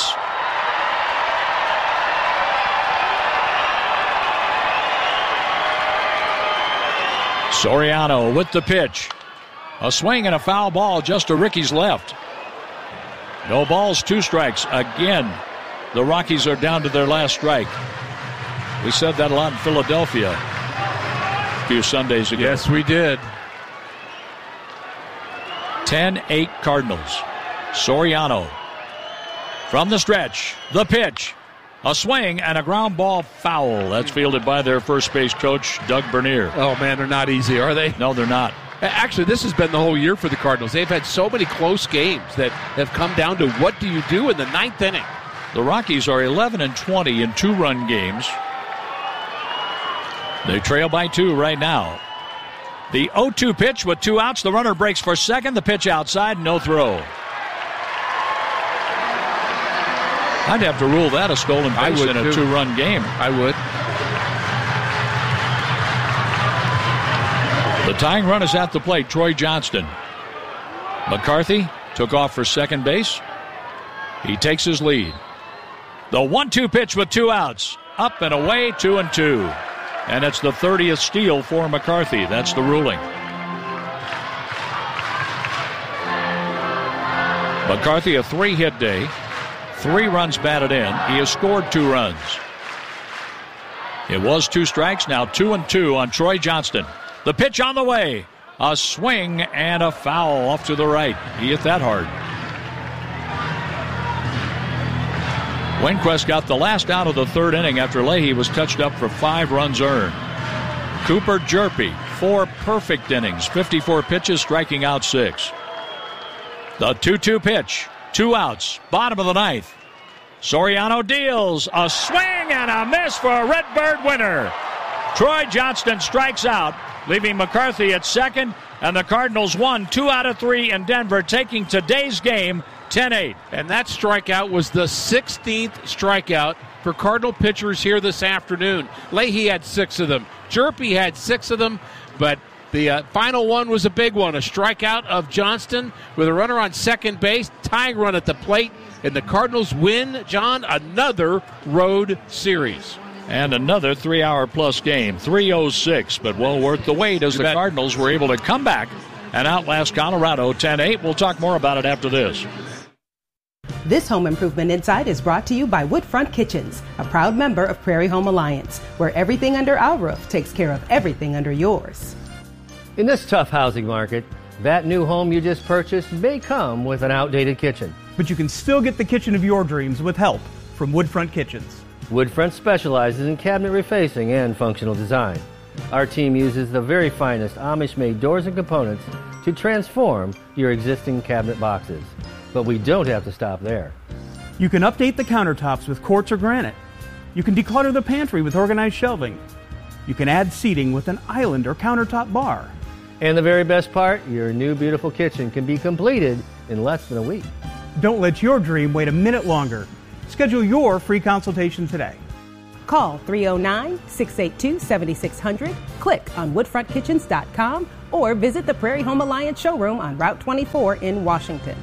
Soriano with the pitch. A swing and a foul ball just to Ricky's left. No balls, two strikes. Again, the Rockies are down to their last strike. We said that a lot in Philadelphia a few Sundays ago. Yes, we did. ten eight Cardinals. Soriano from the stretch. The pitch. A swing and a ground ball foul. That's fielded by their first base coach, Doug Bernier. Oh, man, they're not easy, are they? No, they're not. Actually, this has been the whole year for the Cardinals. They've had so many close games that have come down to what do you do in the ninth inning. The Rockies are eleven and twenty in two-run games. They trail by two right now. The oh two pitch with two outs. The runner breaks for second. The pitch outside, no throw. I'd have to rule that a stolen base in a too. two-run game. I would. The tying run is at the plate, Troy Johnston. McCarthy took off for second base. He takes his lead. The one two pitch with two outs. Up and away, two and two. And it's the thirtieth steal for McCarthy. That's the ruling. McCarthy, a three-hit day. Three runs batted in. He has scored two runs. It was two strikes, now two and two on Troy Johnston. The pitch on the way. A swing and a foul off to the right. He hit that hard. Winquist got the last out of the third inning after Leahy was touched up for five runs earned. Cooper Hjerpe, four perfect innings, fifty-four pitches, striking out six. The two two pitch. Two outs, bottom of the ninth. Soriano deals a swing and a miss for a Redbird winner. Troy Johnston strikes out, leaving McCarthy at second, and the Cardinals won two out of three in Denver, taking today's game ten eight. And that strikeout was the sixteenth strikeout for Cardinal pitchers here this afternoon. Leahy had six of them. Hjerpe had six of them, but the uh, final one was a big one, a strikeout of Johnston with a runner on second base, tying run at the plate, and the Cardinals win, John, another road series. and another three-hour plus game. three oh six, but well worth the wait as the Cardinals were able to come back and outlast Colorado ten eight. We'll talk more about it after this. This Home Improvement Insight is brought to you by Woodfront Kitchens, a proud member of Prairie Home Alliance, where everything under our roof takes care of everything under yours. In this tough housing market, that new home you just purchased may come with an outdated kitchen. But you can still get the kitchen of your dreams with help from Woodfront Kitchens. Woodfront specializes in cabinet refacing and functional design. Our team uses the very finest Amish-made doors and components to transform your existing cabinet boxes. But we don't have to stop there. You can update the countertops with quartz or granite. You can declutter the pantry with organized shelving. You can add seating with an island or countertop bar. And the very best part, your new beautiful kitchen can be completed in less than a week. Don't let your dream wait a minute longer. Schedule your free consultation today. Call three oh nine, six eight two, seven six zero zero, click on woodfront kitchens dot com, or visit the Prairie Home Alliance showroom on Route twenty-four in Washington.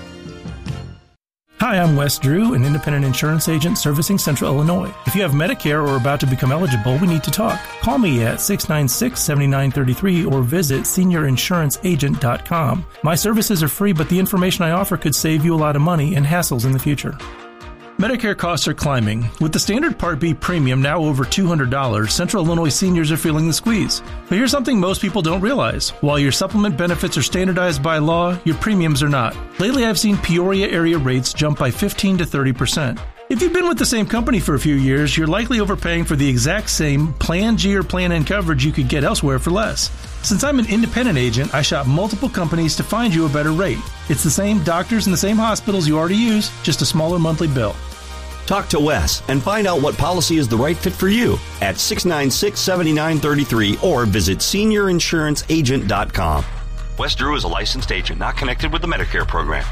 Hi, I'm Wes Drew, an independent insurance agent servicing Central Illinois. If you have Medicare or are about to become eligible, we need to talk. Call me at six nine six, seven nine three three or visit senior insurance agent dot com. My services are free, but the information I offer could save you a lot of money and hassles in the future. Medicare costs are climbing. With the standard Part B premium now over two hundred dollars, Central Illinois seniors are feeling the squeeze. But here's something most people don't realize. While your supplement benefits are standardized by law, your premiums are not. Lately, I've seen Peoria area rates jump by fifteen to thirty percent. If you've been with the same company for a few years, you're likely overpaying for the exact same Plan G or Plan N coverage you could get elsewhere for less. Since I'm an independent agent, I shop multiple companies to find you a better rate. It's the same doctors and the same hospitals you already use, just a smaller monthly bill. Talk to Wes and find out what policy is the right fit for you at six nine six, seven nine three three or visit senior insurance agent dot com. Wes Drew is a licensed agent not connected with the Medicare program.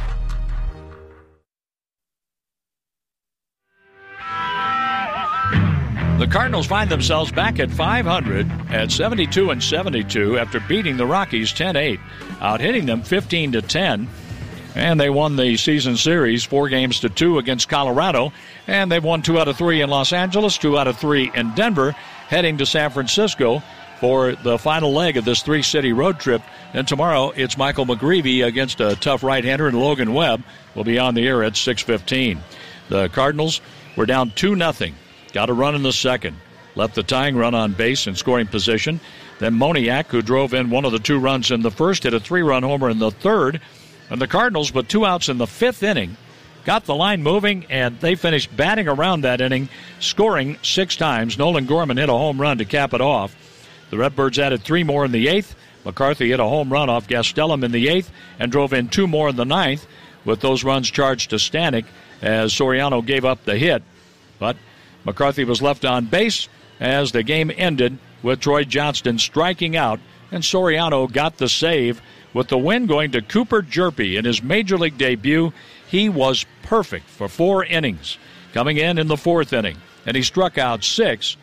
The Cardinals find themselves back at five hundred at seventy-two and seventy-two after beating the Rockies ten eight, out hitting them fifteen to ten. And they won the season series four games to two against Colorado. And they've won two out of three in Los Angeles, two out of three in Denver, heading to San Francisco for the final leg of this three-city road trip. And tomorrow it's Michael McGreevy against a tough right-hander, and Logan Webb will be on the air at six fifteen. The Cardinals were down two nothing. Got a run in the second. Left the tying run on base in scoring position. Then Moniak, who drove in one of the two runs in the first, hit a three-run homer in the third. And the Cardinals, with two outs in the fifth inning, got the line moving, and they finished batting around that inning, scoring six times. Nolan Gorman hit a home run to cap it off. The Redbirds added three more in the eighth. McCarthy hit a home run off Gastelum in the eighth and drove in two more in the ninth, with those runs charged to Stanek as Soriano gave up the hit. But McCarthy was left on base as the game ended with Troy Johnston striking out, and Soriano got the save. With the win going to Cooper Jerpy in his Major League debut, he was perfect for four innings. Coming in in the fourth inning, and he struck out six.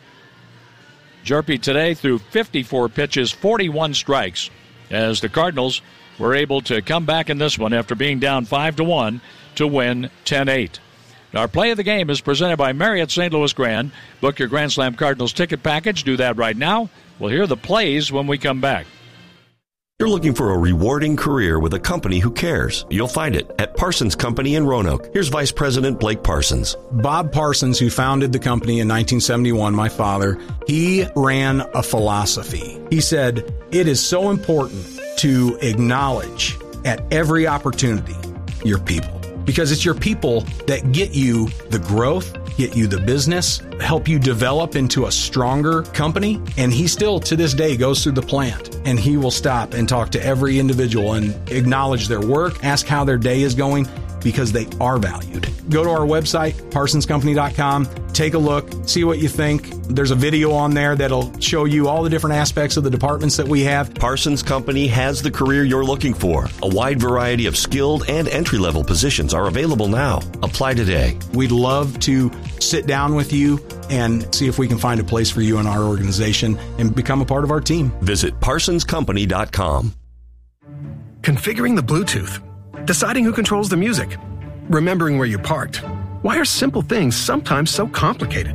Jerpy today threw fifty-four pitches, forty-one strikes, as the Cardinals were able to come back in this one after being down five to one to win ten eight. Our play of the game is presented by Marriott Saint Louis Grand. Book your Grand Slam Cardinals ticket package. Do that right now. We'll hear the plays when we come back. You're looking for a rewarding career with a company who cares. You'll find it at Parsons Company in Roanoke. Here's Vice President Blake Parsons. Bob Parsons, who founded the company in nineteen seventy-one, my father, he ran a philosophy. He said, it is so important to acknowledge at every opportunity your people, because it's your people that get you the growth, get you the business, help you develop into a stronger company. And he still, to this day, goes through the plant, and he will stop and talk to every individual and acknowledge their work, ask how their day is going, because they are valued. Go to our website, parsons company dot com, take a look, see what you think. There's a video on there that'll show you all the different aspects of the departments that we have. Parsons Company has the career you're looking for. A wide variety of skilled and entry-level positions are available now. Apply today. We'd love to sit down with you and see if we can find a place for you in our organization and become a part of our team. Visit parsons company dot com. Configuring the Bluetooth, deciding who controls the music, remembering where you parked. Why are simple things sometimes so complicated?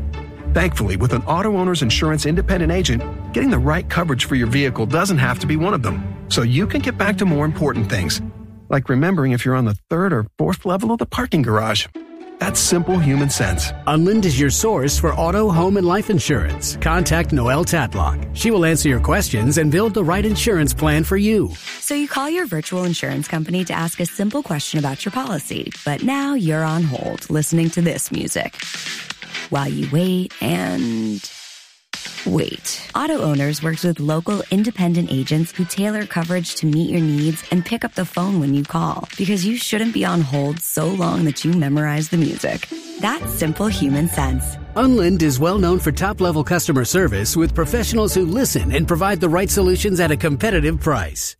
Thankfully, with an auto owner's insurance independent agent, getting the right coverage for your vehicle doesn't have to be one of them. So you can get back to more important things, like remembering if you're on the third or fourth level of the parking garage. That's simple human sense. Unlind is your source for auto, home, and life insurance. Contact Noelle Tatlock. She will answer your questions and build the right insurance plan for you. So you call your virtual insurance company to ask a simple question about your policy, but now you're on hold listening to this music while you wait and wait. Auto Owners works with local independent agents who tailor coverage to meet your needs and pick up the phone when you call, because you shouldn't be on hold so long that you memorize the music. That's simple human sense. Unlind is well known for top-level customer service with professionals who listen and provide the right solutions at a competitive price.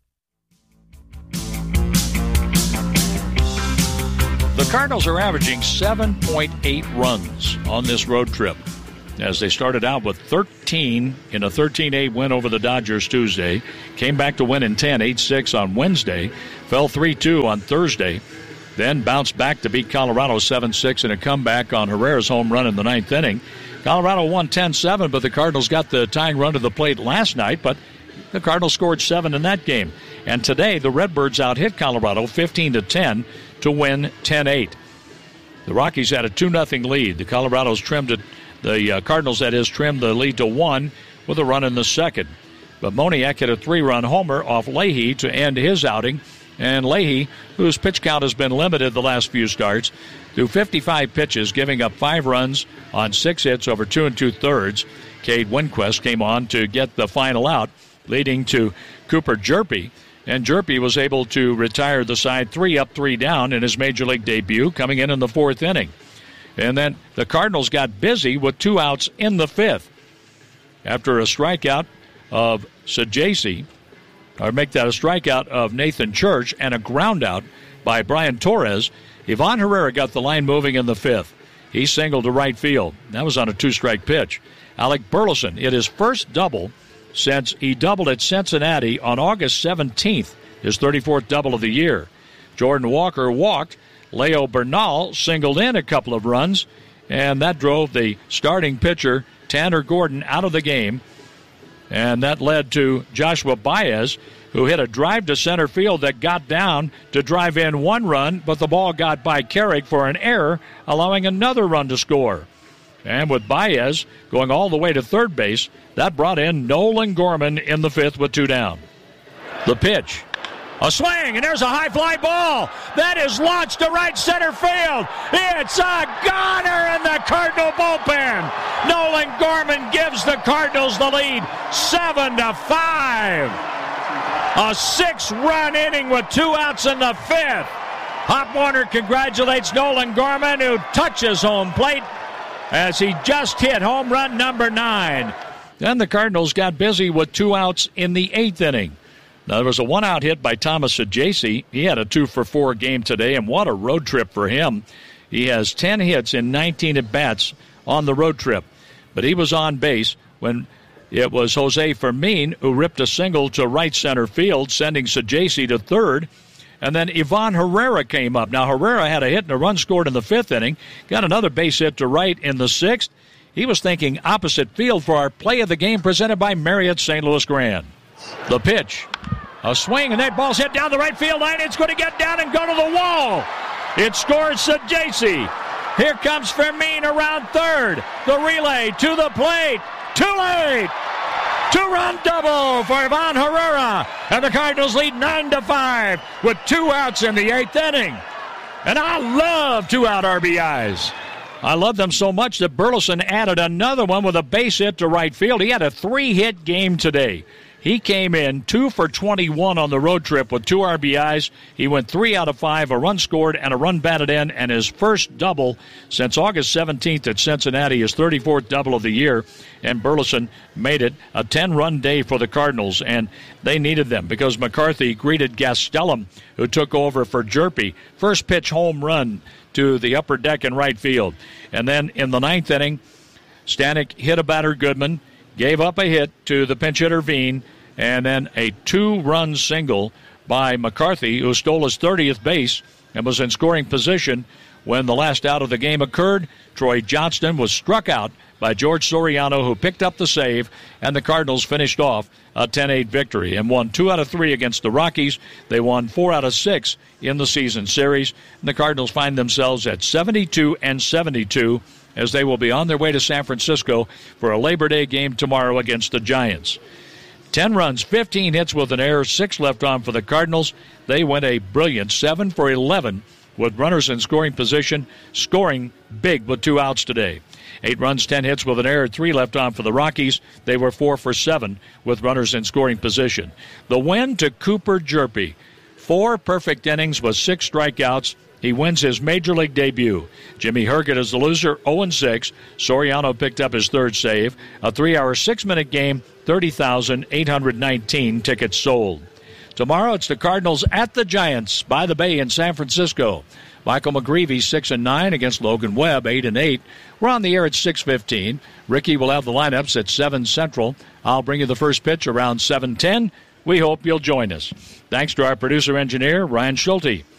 The Cardinals are averaging seven point eight runs on this road trip, as they started out with thirteen in a thirteen eight win over the Dodgers Tuesday, came back to win in ten, eight six on Wednesday, fell three two on Thursday, then bounced back to beat Colorado seven six in a comeback on Herrera's home run in the ninth inning. Colorado won ten seven, but the Cardinals got the tying run to the plate last night, but the Cardinals scored seven in that game. And today, the Redbirds out-hit Colorado fifteen to ten to win ten eight. The Rockies had a two nothing lead. The Colorados trimmed it. The uh, Cardinals, that is, trimmed the lead to one with a run in the second. But Moniak hit a three-run homer off Leahy to end his outing. And Leahy, whose pitch count has been limited the last few starts, threw fifty-five pitches, giving up five runs on six hits over two and two-thirds. Cade Winquist came on to get the final out, leading to Cooper Jerpy. And Jerpy was able to retire the side three up, three down in his Major League debut, coming in in the fourth inning. And then the Cardinals got busy with two outs in the fifth. After a strikeout of Sajacy, or make that a strikeout of Nathan Church, and a ground out by Brian Torres, Ivan Herrera got the line moving in the fifth. He singled to right field. That was on a two-strike pitch. Alec Burleson hit his first double since he doubled at Cincinnati on August seventeenth, his thirty-fourth double of the year. Jordan Walker walked. Leo Bernal singled in a couple of runs, and that drove the starting pitcher, Tanner Gordon, out of the game. And that led to Joshua Baez, who hit a drive to center field that got down to drive in one run, but the ball got by Carrick for an error, allowing another run to score. And with Baez going all the way to third base, that brought in Nolan Gorman in the fifth with two down. The pitch. A swing, and there's a high fly ball. That is launched to right center field. It's a goner in the Cardinal bullpen. Nolan Gorman gives the Cardinals the lead, seven to five. A six-run inning with two outs in the fifth. Pop Warner congratulates Nolan Gorman, who touches home plate as he just hit home run number nine. Then the Cardinals got busy with two outs in the eighth inning. Now, there was a one-out hit by Thomas Sajacy. He had a two-for-four game today, and what a road trip for him. He has ten hits in nineteen at-bats on the road trip. But he was on base when it was Jose Fermin who ripped a single to right center field, sending Sajacy to third. And then Ivan Herrera came up. Now, Herrera had a hit and a run scored in the fifth inning, got another base hit to right in the sixth. He was thinking opposite field for our play of the game presented by Marriott Saint Louis Grand. The pitch. A swing, and that ball's hit down the right field line. It's going to get down and go to the wall. It scores Sajacy. Here comes Fermin around third. The relay to the plate. Too late. Two-run double for Ivan Herrera. And the Cardinals lead nine to five with two outs in the eighth inning. And I love two-out R B Is. I love them so much that Burleson added another one with a base hit to right field. He had a three-hit game today. He came in two for twenty-one on the road trip with two R B Is. He went three out of five, a run scored and a run batted in, and his first double since August seventeenth at Cincinnati, his thirty-fourth double of the year. And Burleson made it a ten-run day for the Cardinals, and they needed them because McCarthy greeted Gastelum, who took over for Jerpy. First pitch home run to the upper deck in right field. And then in the ninth inning, Stanek hit a batter Goodman, gave up a hit to the pinch hitter Veen, and then a two-run single by McCarthy, who stole his thirtieth base and was in scoring position when the last out of the game occurred. Troy Johnston was struck out by George Soriano, who picked up the save, and the Cardinals finished off a ten eight victory and won two out of three against the Rockies. They won four out of six in the season series. And the Cardinals find themselves at seventy-two and seventy-two as they will be on their way to San Francisco for a Labor Day game tomorrow against the Giants. ten runs, fifteen hits with an error, six left on for the Cardinals. They went a brilliant seven for eleven with runners in scoring position, scoring big with two outs today. Eight runs, ten hits with an error, three left on for the Rockies. They were four for seven with runners in scoring position. The win to Cooper Jerpy. Four perfect innings with six strikeouts. He wins his Major League debut. Jimmy Herget is the loser, oh and six. Soriano picked up his third save. A three-hour, six-minute game, thirty thousand eight hundred nineteen tickets sold. Tomorrow it's the Cardinals at the Giants by the Bay in San Francisco. Michael McGreevy, six and nine against Logan Webb, eight and eight. We're on the air at six fifteen. Ricky will have the lineups at seven Central. I'll bring you the first pitch around seven ten. We hope you'll join us. Thanks to our producer-engineer, Ryan Schulte.